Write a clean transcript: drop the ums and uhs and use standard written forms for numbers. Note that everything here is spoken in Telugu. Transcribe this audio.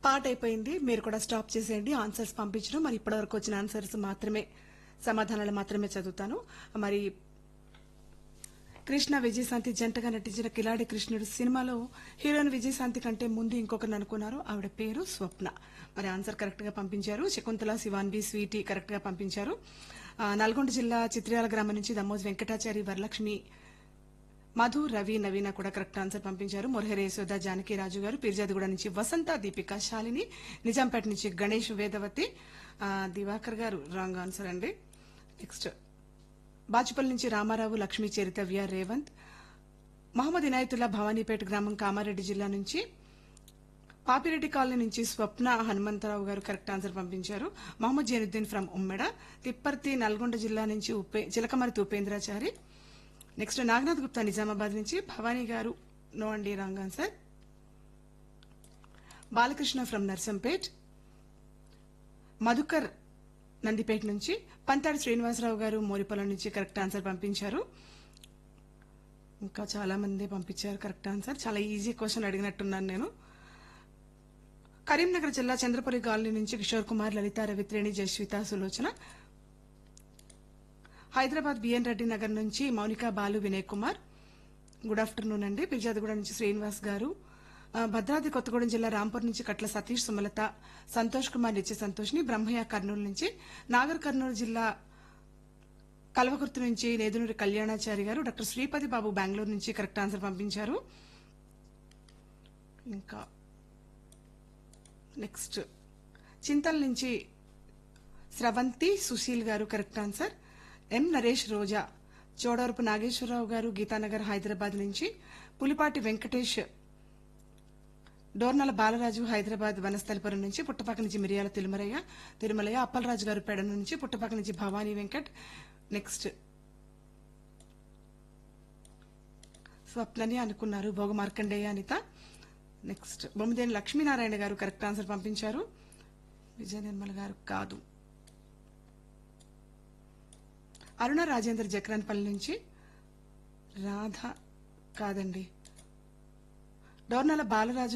పాట అయిపోయింది. మీరు కూడా స్టాప్ చేసేయండి ఆన్సర్స్ పంపించడం. మరి ఇప్పటివరకు వచ్చిన ఆన్సర్స్ మాత్రమే, సమాధానాలు మాత్రమే చదువుతాను. మరి కృష్ణ విజయశాంతి జంటగా నటించిన కిలాడి కృష్ణుడు సినిమాలో హీరోయిన్ విజయశాంతి కంటే ముందు ఇంకొకరిని అనుకున్నారు. ఆవిడ పేరు స్వప్న. మరి ఆన్సర్ కరెక్ట్ గా పంపించారు. శకుంతల, శివాన్వి, స్వీటీ కరెక్ట్ గా పంపించారు. నల్గొండ జిల్లా చిత్ర్యాల గ్రామం నుంచి దమ్మోజ్ వెంకటాచారి, వరలక్ష్మి, మధు, రవి, నవీన కూడా కరెక్ట్ ఆన్సర్ పంపించారు. మొరహెర యశోద, జానకి రాజు గారు, పిర్జాదిగూడ నుంచి వసంత, దీపిక, శాలిని, నిజాంపేట నుంచి గణేష్, వేదవతి, దివాకర్ గారు రాంగ్ ఆన్సర్ అండి. నెక్స్ట్ బాచుపల్లి నుంచి రామారావు, లక్ష్మీ, చరితవ్య, రేవంత్, మహమ్మద్ ఇనాయతుల్లా, భవానీపేట గ్రామం, కామారెడ్డి జిల్లా నుంచి, పాపిరెడ్డి కాలనీ నుంచి స్వప్న హనుమంతరావు గారు కరెక్ట్ ఆన్సర్ పంపించారు. మహమ్మద్ జైనుద్దీన్ ఫ్రమ్ ఉమ్మెడ, తిప్పర్తి, నల్గొండ జిల్లా నుంచి చిలకమర్తి ఉపేంద్రాచారి. నెక్స్ట్ నాగనాథ్ గుప్తా, నిజామాబాద్ నుంచి, భవానీ గారు నో అండి, wrong answer. Balakrishna from Narsampet, Madhukar Nandipet నుంచి, పంతాడి శ్రీనివాసరావు గారు మోరిపొలం నుంచి కరెక్ట్ ఆన్సర్ పంపించారు. ఇంకా చాలా మంది పంపించారు కరెక్ట్ ఆన్సర్. చాలా ఈజీ క్వశ్చన్ అడిగినట్టున్నాను నేను. కరీంనగర్ జిల్లా చంద్రపురి కాలనీ నుంచి కిషోర్ కుమార్, లలిత, రవిత్రేణి, జస్విత, సులోచన. హైదరాబాద్ బిఎన్ రెడ్డి నగర్ నుంచి మౌనిక, బాలు, వినయ్ కుమార్ గుడ్ ఆఫ్టర్నూన్ అండి. పిర్జాదిగూడ నుంచి శ్రీనివాస్ గారు, భద్రాద్రి కొత్తగూడెం జిల్లా రాంపూర్ నుంచి కట్ల సతీష్, సుమలత, సంతోష్ కుమార్, నిత్య సంతోష్ని, బ్రహ్మయ్య కర్నూలు నుంచి, నాగర్ కర్నూలు జిల్లా కల్వకుర్తి నుంచి నేదునూరి కళ్యాణాచారి గారు, డాక్టర్ శ్రీపతి బాబు బెంగళూరు నుంచి కరెక్ట్ ఆన్సర్ పంపించారు. ఇంకా నెక్స్ట్ చింతల నుంచి స్రవంతి, సుశీల్ గారు కరెక్ట్ ఆన్సర్. ఎం నరేష్, రోజా, చోడవరపు నాగేశ్వరరావు గారు, గీతానగర్ హైదరాబాద్ నుంచి, పులిపాటి వెంకటేష్, డోర్నల బాలరాజు, హైదరాబాద్ వనస్థలిపురం నుంచి, పుట్టపాక నుంచి మిరియాల తిరుమలయ్య, అప్పలరాజు గారు పెడ నుంచి, పుట్టపాక నుంచి భవానీ వెంకట్. నెక్స్ట్ స్వప్నని అనుకున్నారు, భోగ మార్కండేయ, అనిత. నెక్స్ట్ బొమ్మిదేని లక్ష్మీనారాయణ గారు కరెక్ట్ ఆన్సర్ పంపించారు. విజయ నిర్మల గారు కాదు. అరుణ రాజేందర్ జక్రాన్పల్లి నుంచి, రాధ కాదండి, డోర్నల బాలరాజు